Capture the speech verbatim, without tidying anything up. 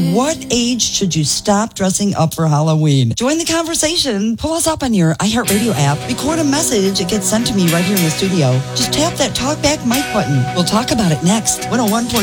what age should you stop dressing up for Halloween? Join the conversation. Pull us up on your iHeartRadio app. Record a message. It gets sent to me right here in the studio. Just tap that talkback mic button. We'll talk about it next. one oh one point